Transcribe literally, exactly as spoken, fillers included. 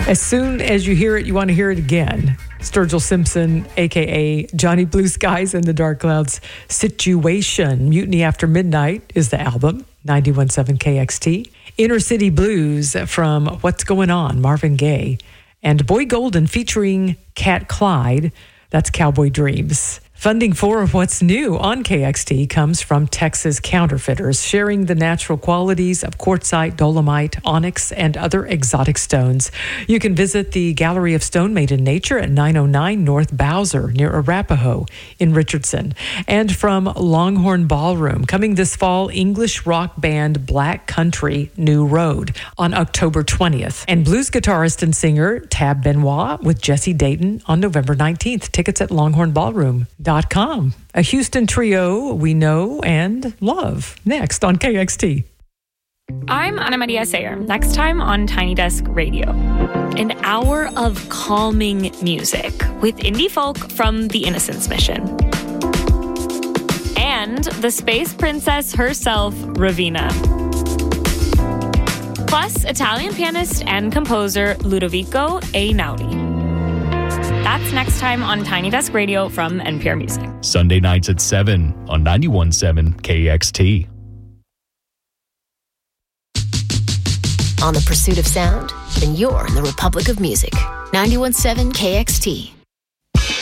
As soon as you hear it, you want to hear it again. Sturgill Simpson, a k a. Johnny Blue Skies and the Dark Clouds, Situation. Mutiny After Midnight is the album, ninety-one point seven K X T. Inner City Blues from What's Going On, Marvin Gaye. And Boy Golden featuring Cat Clyde, that's Cowboy Dreams. Funding for What's New on K X T comes from Texas Counterfeiters, sharing the natural qualities of quartzite, dolomite, onyx, and other exotic stones. You can visit the Gallery of Stone Made in Nature at nine oh nine North Bowser near Arapahoe in Richardson. And from Longhorn Ballroom, coming this fall, English rock band Black Country New Road on October twentieth. And blues guitarist and singer Tab Benoit with Jesse Dayton on November nineteenth. Tickets at longhorn ballroom dot com. A Houston trio we know and love. Next on K X T. I'm Ana Maria Sayer. Next time on Tiny Desk Radio. An hour of calming music with indie folk from the Innocence Mission. And the space princess herself, Raveena. Plus, Italian pianist and composer Ludovico Einaudi. That's next time on Tiny Desk Radio from N P R Music. Sunday nights at seven on ninety-one point seven K X T. On the pursuit of sound? Then you're in the Republic of Music. ninety-one point seven K X T.